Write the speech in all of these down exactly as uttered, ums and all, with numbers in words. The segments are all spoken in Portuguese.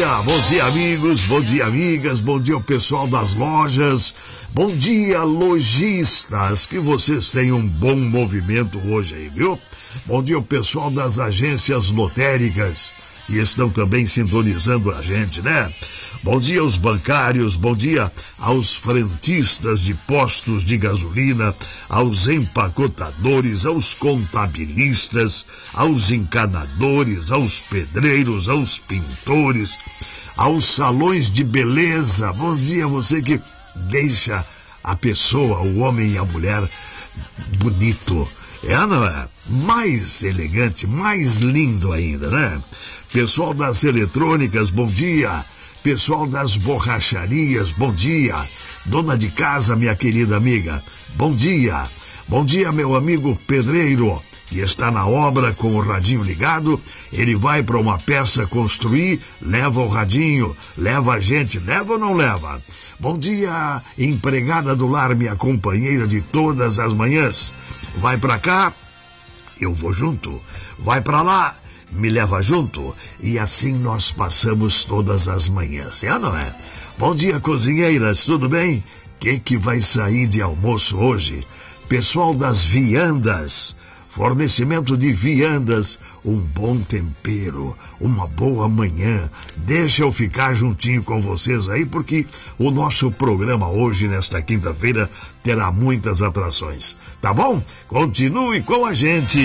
dia, bom dia amigos, bom dia amigas, bom dia ao pessoal das lojas, bom dia lojistas, que vocês tenham um bom movimento hoje aí, viu? Bom dia ao pessoal das agências lotéricas, e estão também sintonizando a gente, né? Bom dia aos bancários, bom dia aos frentistas de postos de gasolina, aos empacotadores, aos contabilistas, aos encanadores, aos pedreiros, aos pintores, aos salões de beleza. Bom dia a você que deixa a pessoa, o homem e a mulher bonito. É, não é? Mais elegante, mais lindo ainda, né? Pessoal das eletrônicas, bom dia. Pessoal das borracharias, bom dia. Dona de casa, minha querida amiga, bom dia. Bom dia, meu amigo pedreiro, que está na obra com o radinho ligado. Ele vai para uma peça construir, leva o radinho, leva a gente, leva ou não leva? Bom dia, empregada do lar, minha companheira de todas as manhãs. Vai para cá, eu vou junto. Vai para lá, me leva junto, e assim nós passamos todas as manhãs, é ou não é? Bom dia, cozinheiras, tudo bem? Que que vai sair de almoço hoje? Pessoal das viandas, fornecimento de viandas, um bom tempero, uma boa manhã. Deixa eu ficar juntinho com vocês aí, porque o nosso programa hoje, nesta quinta-feira, terá muitas atrações, tá bom? Continue com a gente!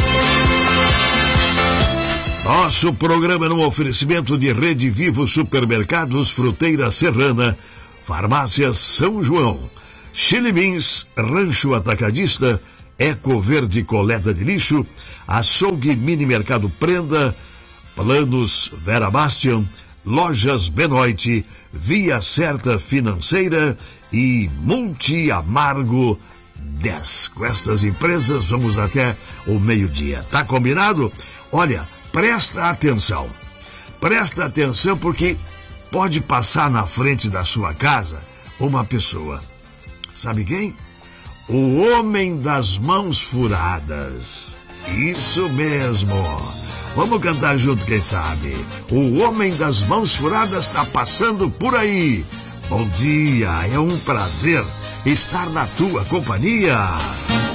Nosso programa é um oferecimento de Rede Vivo Supermercados Fruteira Serrana, Farmácias São João, Chili Beans, Rancho Atacadista, Eco Verde Coleta de Lixo, Açougue Mini Mercado Prenda, Planos Vera Bastian, Lojas Benoit, Via Certa Financeira e Multi Amargo dez. Com estas empresas vamos até o meio-dia. Tá combinado? Olha, presta atenção. Presta atenção porque pode passar na frente da sua casa uma pessoa. Sabe quem? O homem das mãos furadas. Isso mesmo. Vamos cantar junto, quem sabe? O homem das mãos furadas está passando por aí. Bom dia, é um prazer estar na tua companhia.